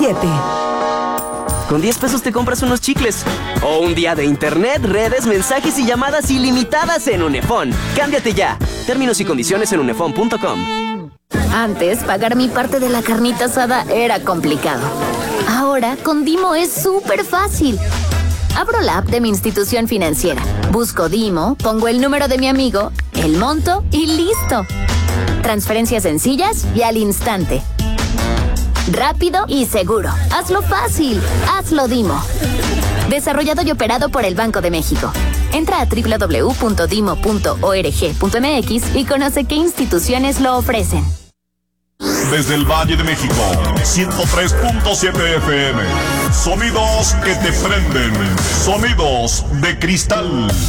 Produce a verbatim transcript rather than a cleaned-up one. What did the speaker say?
siete. Con diez pesos te compras unos chicles. O un día de internet, redes, mensajes y llamadas ilimitadas en Unefón. Cámbiate ya. Términos y condiciones en unefón punto com. Antes, pagar mi parte de la carnita asada era complicado. Ahora, con Dimo es súper fácil. Abro la app de mi institución financiera. Busco Dimo, pongo el número de mi amigo, el monto y listo. Transferencias sencillas y al instante. Rápido y seguro. Hazlo fácil. Hazlo Dimo. Desarrollado y operado por el Banco de México. Entra a doble u doble u doble u punto dimo punto org punto m x y conoce qué instituciones lo ofrecen. Desde el Valle de México, ciento tres punto siete F M. Sonidos que te prenden. Sonidos de cristal.